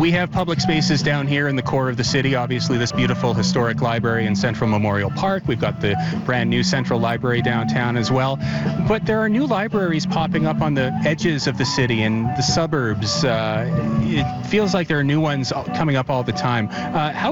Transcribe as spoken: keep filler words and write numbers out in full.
we have public spaces down here in the core of the city. Obviously, this beautiful historic library in Central Memorial Park. We've got the brand new Central Library downtown as well. But there are new libraries popping up on the edges of the city and the suburbs. Uh, it feels like there are new ones coming up all the time. Uh, how